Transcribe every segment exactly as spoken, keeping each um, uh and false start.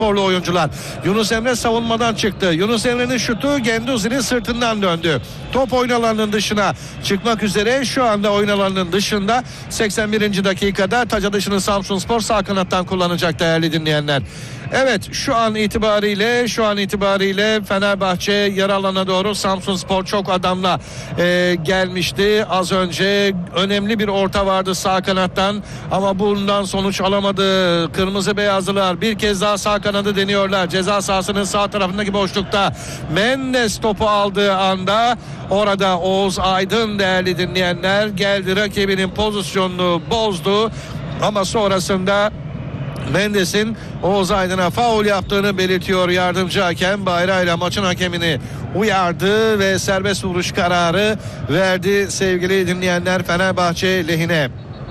Sporlu oyuncular. Yunus Emre savunmadan çıktı. Yunus Emre'nin şutu Genduzi'nin sırtından döndü. Top oyun alanının dışına çıkmak üzere, şu anda oyun alanının dışında. seksen birinci dakikada taç atışını Samsunspor sağ kanattan kullanacak değerli dinleyenler. Evet, şu an itibariyle şu an itibariyle Fenerbahçe yarı alana doğru, Samsunspor çok adamla e, gelmişti. Az önce önemli bir orta vardı sağ kanattan ama bundan sonuç alamadı. Kırmızı beyazlılar bir kez daha sağ kanadı deniyorlar. Ceza sahasının sağ tarafındaki boşlukta Mendes topu aldığı anda orada Oğuz Aydın değerli dinleyenler geldi, rakibinin pozisyonunu bozdu ama sonrasında Mendes'in Oğuz Aydın'a faul yaptığını belirtiyor yardımcı hakem. Bayrayla maçın hakemini uyardı ve serbest vuruş kararı verdi sevgili dinleyenler Fenerbahçe lehine.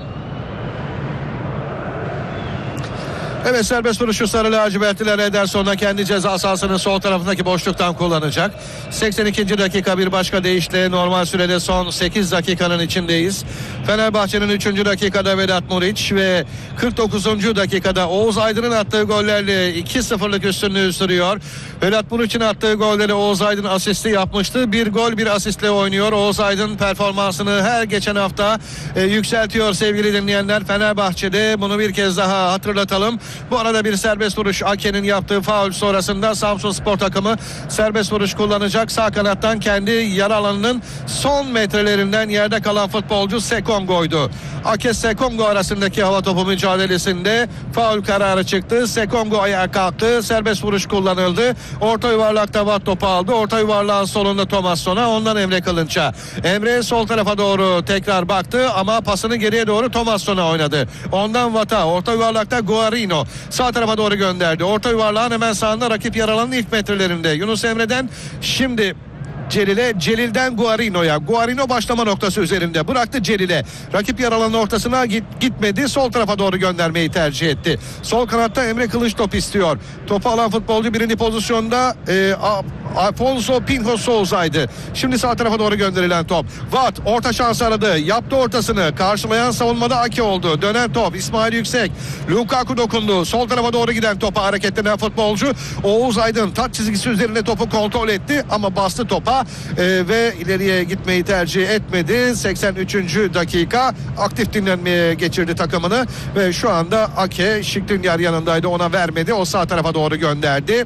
Evet, serbest vuruşu sarı lacivertliler Ederson'la kendi ceza sahasının sol tarafındaki boşluktan kullanacak. seksen ikinci dakika bir başka deyişle normal sürede son sekiz dakikanın içindeyiz. Fenerbahçe'nin üçüncü dakikada Vedat Muriç ve kırk dokuzuncu dakikada Oğuz Aydın'ın attığı gollerle iki sıfırlık üstünlüğü sürüyor. Vedat Muriç'in attığı golleri Oğuz Aydın asisti yapmıştı. Bir gol bir asistle oynuyor. Oğuz Aydın performansını her geçen hafta e, yükseltiyor sevgili dinleyenler. Fenerbahçe'de bunu bir kez daha hatırlatalım. Bu arada bir serbest vuruş, Ake'nin yaptığı faul sonrasında Samsunspor takımı serbest vuruş kullanacak. Sağ kanattan kendi yarı alanının son metrelerinden yerde kalan futbolcu Sekongo'ydu. Ake Sekongo arasındaki hava topu mücadelesinde faul kararı çıktı. Sekongo ayağa kalktı. Serbest vuruş kullanıldı. Orta yuvarlakta Watt topu aldı. Orta yuvarlağın solunda Thomasson'a, ondan Emre Kılınç'a. Emre sol tarafa doğru tekrar baktı ama pasını geriye doğru Thomasson'a oynadı. Ondan Watt'a, orta yuvarlakta Guarino sağ tarafa doğru gönderdi. Orta yuvarlağın hemen sağında rakip yer alanın ilk metrelerinde. Yunus Emre'den şimdi Celil'e, Celil'den Guarino'ya. Guarino başlama noktası üzerinde bıraktı Celil'e. Rakip yer alanın ortasına git, gitmedi. Sol tarafa doğru göndermeyi tercih etti. Sol kanatta Emre Kılıç top istiyor. Topu alan futbolcu birinci pozisyonda e, Afonso Pinho Souza'ydı. Şimdi sağ tarafa doğru gönderilen top. Watt orta şansı aradı. Yaptı ortasını. Karşılayan savunmada Ake oldu. Dönen top İsmail Yüksek. Lukaku dokundu. Sol tarafa doğru giden topa hareketlenen futbolcu Oğuz Aydın taç çizgisi üzerinde topu kontrol etti ama bastı topa e, ve ileriye gitmeyi tercih etmedi. seksen üçüncü dakika aktif dinlenmeye geçirdi takımını ve şu anda Ake Şikrinyar yanındaydı, ona vermedi. O sağ tarafa doğru gönderdi.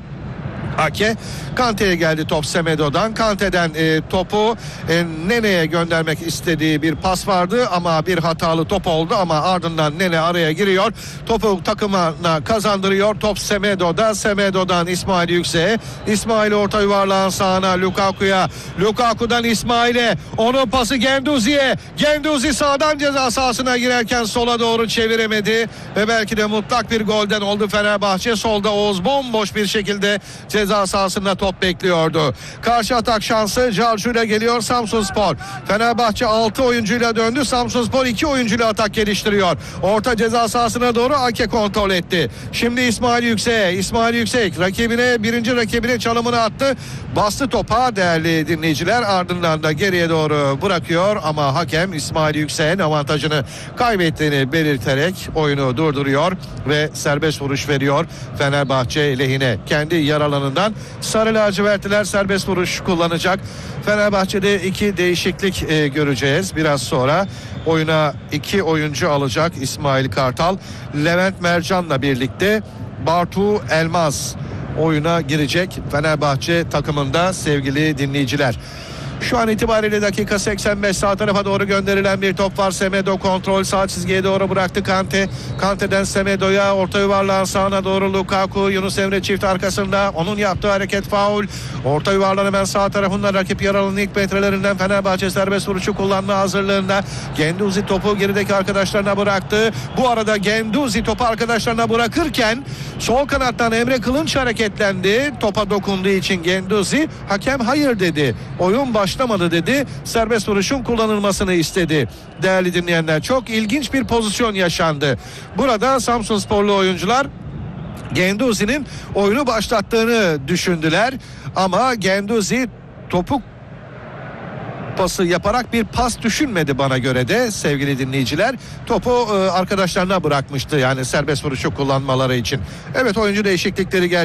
Ake, Kante'ye geldi top Semedo'dan. Kante'den e, topu e, Nene'ye göndermek istediği bir pas vardı ama bir hatalı top oldu ama ardından Nene araya giriyor. Topu takımına kazandırıyor. Top Semedo'da. Semedo'dan İsmail Yüksek'e. İsmail orta yuvarlağın sağına Lukaku'ya. Lukaku'dan İsmail'e. Onun pası Genduzi'ye. Genduzi sağdan ceza sahasına girerken sola doğru çeviremedi ve belki de mutlak bir golden oldu Fenerbahçe. Solda Oğuz bomboş bir şekilde ceza sahasında top bekliyordu. Karşı atak şansı Carcu'yla geliyor Samsunspor. Fenerbahçe altı oyuncuyla döndü. Samsunspor iki oyuncuyla atak geliştiriyor. Orta ceza sahasına doğru Ake kontrol etti. Şimdi İsmail Yüksek'e. İsmail Yüksek rakibine, birinci rakibine çalımını attı. Bastı topa değerli dinleyiciler. Ardından da geriye doğru bırakıyor ama hakem İsmail Yüksek'in avantajını kaybettiğini belirterek oyunu durduruyor ve serbest vuruş veriyor Fenerbahçe lehine. Kendi yer alanından sarı lacivertliler serbest vuruş kullanacak. Fenerbahçe'de iki değişiklik e, göreceğiz. Biraz sonra oyuna iki oyuncu alacak İsmail Kartal. Levent Mercan'la birlikte Bartu Elmaz oyuna girecek Fenerbahçe takımında sevgili dinleyiciler. Şu an itibariyle dakika seksen beş, sağ tarafa doğru gönderilen bir top var. Semedo kontrol, sağ çizgiye doğru bıraktı Kante. Kante'den Semedo'ya, orta yuvarlağın sağına doğru Lukaku. Yunus Emre çift arkasında, onun yaptığı hareket faul. Orta yuvarlağın hemen sağ tarafında rakip yaralının ilk metrelerinden Fenerbahçe serbest vuruşu kullanma hazırlığında. Genduzi topu gerideki arkadaşlarına bıraktı. Bu arada Genduzi topu arkadaşlarına bırakırken sol kanattan Emre Kılınç hareketlendi. Topa dokunduğu için Genduzi, hakem hayır dedi. Oyun başlamadı dedi. Serbest vuruşun kullanılmasını istedi. Değerli dinleyenler, çok ilginç bir pozisyon yaşandı. Burada Samsunsporlu oyuncular Genduzi'nin oyunu başlattığını düşündüler ama Genduzi topu pası yaparak bir pas düşünmedi bana göre de sevgili dinleyiciler. Topu e, arkadaşlarına bırakmıştı yani serbest vuruşu kullanmaları için. Evet, oyuncu değişiklikleri gerçekleşti.